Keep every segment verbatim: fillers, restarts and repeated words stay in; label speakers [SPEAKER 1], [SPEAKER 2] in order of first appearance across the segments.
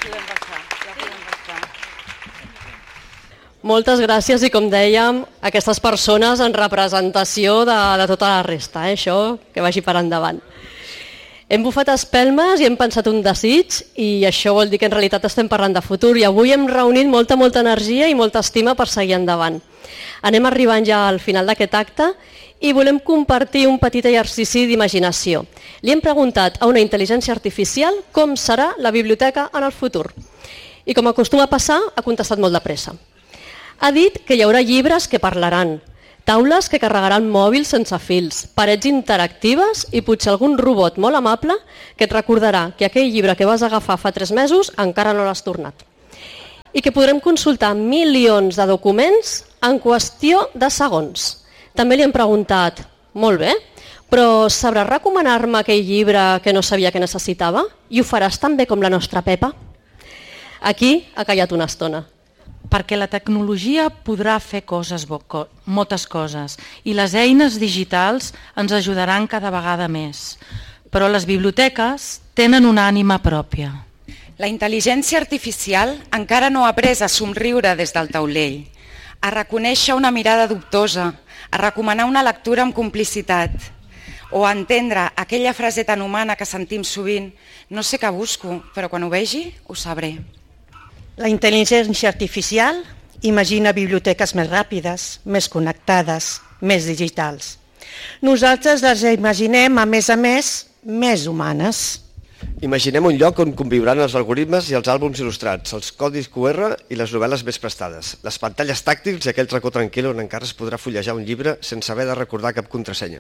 [SPEAKER 1] podem baixar, ja podem baixar.
[SPEAKER 2] Moltes gràcies i, com dèiem, aquestes persones en representació de, de tota la resta, eh? Això que vagi per endavant. Hem bufat espelmes i hem pensat un desig i això vol dir que en realitat estem parlant de futur i avui hem reunit molta, molta energia i molta estima per seguir endavant. Anem arribant ja al final d'aquest acte i volem compartir un petit exercici d'imaginació. Li hem preguntat a una intel·ligència artificial com serà la biblioteca en el futur. I com acostuma a passar, ha contestat molt de pressa. Ha dit que hi haurà llibres que parlaran, taules que carregaran mòbils sense fils, parets interactives i potser algun robot molt amable que et recordarà que aquell llibre que vas agafar fa tres mesos encara no l'has tornat. I que podrem consultar milions de documents en qüestió de segons. També li hem preguntat, molt bé, però sabràs recomanar-me aquell llibre que no sabia que necessitava? I ho faràs tan bé com la nostra Pepa? Aquí ha callat una estona.
[SPEAKER 3] Perquè la tecnologia podrà fer coses, moltes coses, i les eines digitals ens ajudaran cada vegada més. Però les biblioteques tenen una ànima pròpia.
[SPEAKER 1] La intel·ligència artificial encara no ha après a somriure des del taulell, a reconèixer una mirada dubtosa, a recomanar una lectura amb complicitat, o a entendre aquella frase tan humana que sentim sovint, no sé què busco, però quan ho vegi ho sabré.
[SPEAKER 4] La intel·ligència artificial imagina biblioteques més ràpides, més connectades, més digitals. Nosaltres les imaginem, a més a més, més humanes.
[SPEAKER 5] Imaginem un lloc on conviuran els algoritmes i els àlbums il·lustrats, els codis Q R i les novel·les més prestades, les pantalles tàctils i aquell racó tranquil on encara es podrà fullejar un llibre sense haver de recordar cap contrasenya.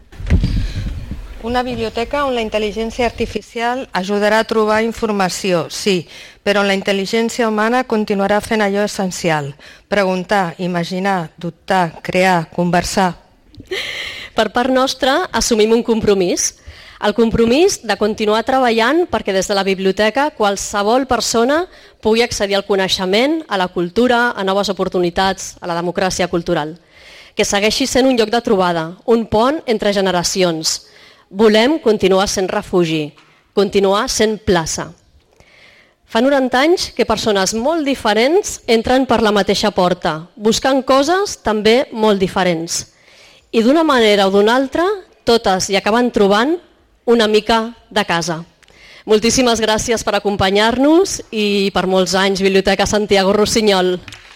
[SPEAKER 6] Una biblioteca on la intel·ligència artificial ajudarà a trobar informació, sí, però on la intel·ligència humana continuarà fent allò essencial: preguntar, imaginar, dubtar, crear, conversar.
[SPEAKER 2] Per part nostra, assumim un compromís. El compromís de continuar treballant perquè des de la biblioteca qualsevol persona pugui accedir al coneixement, a la cultura, a noves oportunitats, a la democràcia cultural. Que segueixi sent un lloc de trobada, un pont entre generacions. Volem continuar sent refugi, continuar sent plaça. Fa noranta anys que persones molt diferents entren per la mateixa porta, buscant coses també molt diferents. I d'una manera o d'una altra, totes hi acaben trobant una mica de casa. Moltíssimes gràcies per acompanyar-nos i per molts anys, Biblioteca Santiago Rossinyol.